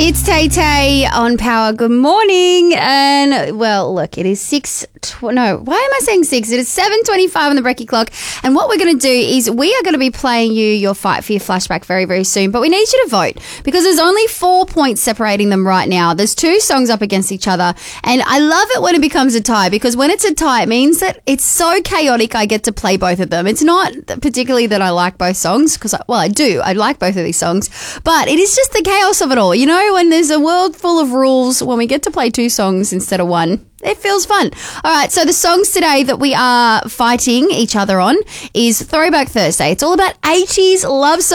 It's Tay Tay on Power. Good morning. And, well, look, it is why am I saying 6? It is 7:25 on the Brekkie clock. And what we're going to do is we are going to be playing you your Fight for Your flashback very, very soon. But we need you to vote because there's only 4 points separating them right now. There's 2 songs up against each other. And I love it when it becomes a tie because when it's a tie, it means that it's so chaotic I get to play both of them. It's not particularly that I like both songs because, I do. I like both of these songs. But it is just the chaos of it all. You know, when there's a world full of rules, when we get to play 2 songs instead of 1, it feels fun. All right, so the songs today that we are fighting each other on is Throwback Thursday. It's all about 80s love songs.